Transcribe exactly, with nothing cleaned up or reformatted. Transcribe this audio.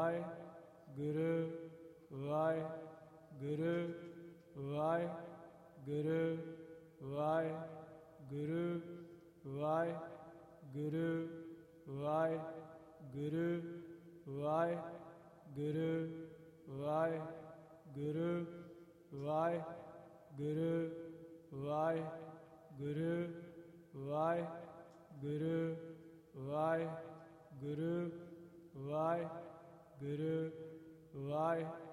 Waheguru Waheguru Waheguru Waheguru Waheguru Waheguru Waheguru Waheguru Waheguru Waheguru Waheguru Waheguru Waheguru Waheguru ਵਾਹਿ